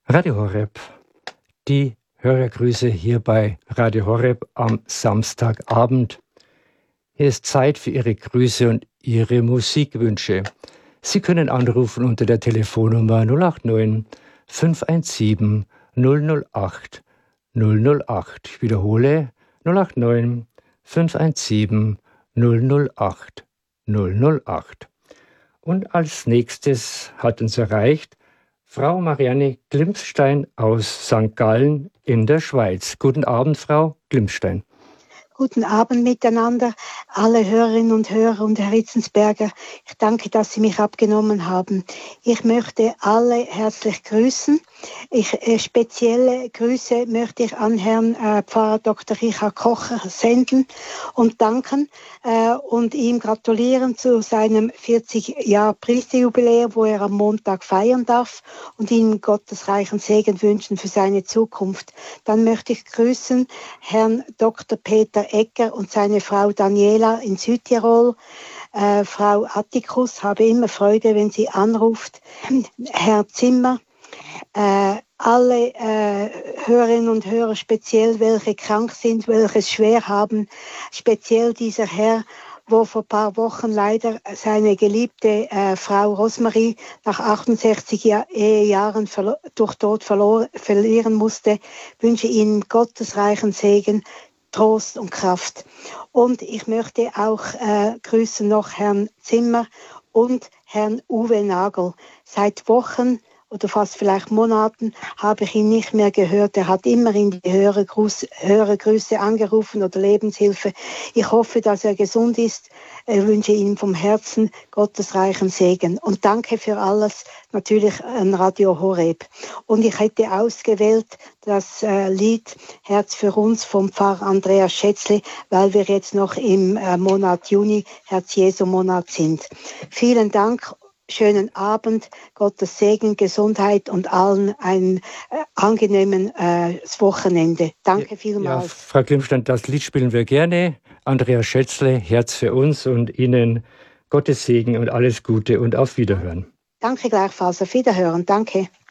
Radio Horeb. Die Hörergrüße hier bei Radio Horeb am Samstagabend. Hier ist Zeit für Ihre Grüße und Ihre Musikwünsche. Sie können anrufen unter der Telefonnummer 089 517 008 008. Ich wiederhole 089 517 008 008. Und als nächstes hat uns erreicht Frau Marianne Glimpstein aus St. Gallen in der Schweiz. Guten Abend, Frau Glimpstein. Guten Abend miteinander, alle Hörerinnen und Hörer und Herr Hitzensberger. Ich danke, dass Sie mich abgenommen haben. Ich möchte alle herzlich grüßen. Spezielle Grüße möchte ich an Herrn Pfarrer Dr. Richard Kocher senden und danken und ihm gratulieren zu seinem 40-Jahr Priesterjubiläum, wo er am Montag feiern darf, und ihm Gottes reichen Segen wünschen für seine Zukunft. Dann möchte ich grüßen Herrn Dr. Peter Ecker und seine Frau Daniela in Südtirol. Frau Attikus, habe immer Freude, wenn sie anruft. Herr Zimmer, alle Hörerinnen und Hörer, speziell welche krank sind, welche es schwer haben, speziell dieser Herr, wo vor ein paar Wochen leider seine geliebte Frau Rosmarie nach 68 Ehejahren durch Tod verlieren musste, wünsche Ihnen Gottes reichen Segen, Trost und Kraft. Und ich möchte auch grüßen noch Herrn Zimmer und Herrn Uwe Nagel. Seit Wochen oder fast vielleicht Monaten habe ich ihn nicht mehr gehört. Er hat immer in die Hörergrüße angerufen oder Lebenshilfe. Ich hoffe, dass er gesund ist. Ich wünsche ihm vom Herzen Gottes reichen Segen. Und danke für alles, natürlich an Radio Horeb. Und ich hätte ausgewählt das Lied Herz für uns vom Pfarrer Andreas Schätzle, weil wir jetzt noch im Monat Juni, Herz-Jesu-Monat sind. Vielen Dank. Schönen Abend, Gottes Segen, Gesundheit und allen ein angenehmen Wochenende. Danke vielmals. Ja, Frau Glimpstein, das Lied spielen wir gerne. Andreas Schätzle, Herz für uns, und Ihnen Gottes Segen und alles Gute und auf Wiederhören. Danke gleichfalls, auf Wiederhören, danke.